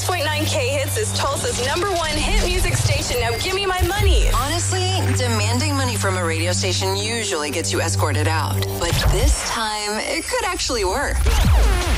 106.9 K-Hits is Tulsa's #1 hit music station. Now give me my money. Honestly, demanding money from a radio station usually gets you escorted out. But this time, it could actually work.